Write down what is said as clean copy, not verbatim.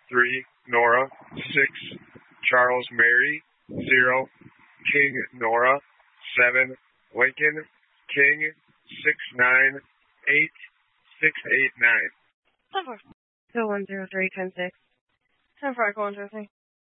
3, Nora. 6, Charles Mary. 0, King Nora. 7, Lincoln. King. 698 689. 10-4. 0103 10-6. 10-4 103.